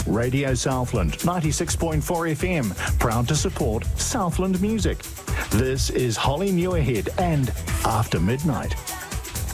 Radio Southland 96.4 FM, proud to support Southland music. This is Holly Muirhead and After Midnight.